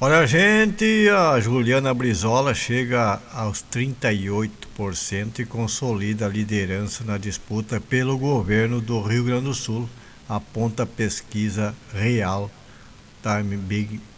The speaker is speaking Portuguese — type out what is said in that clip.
Olha, gente, a Juliana Brizola chega aos 38% e consolida a liderança na disputa pelo governo do Rio Grande do Sul, aponta a pesquisa Real Time Big